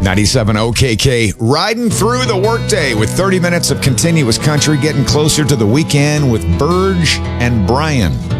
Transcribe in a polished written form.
97 OKK, riding through the workday with 30 minutes of continuous country, getting closer to the weekend with Burge and Brian.